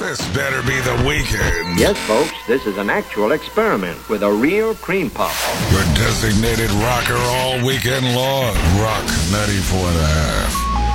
This better be the weekend. Yes, folks, this is an actual experiment with a real cream puff. Your designated rocker all weekend long. Rock 94.5.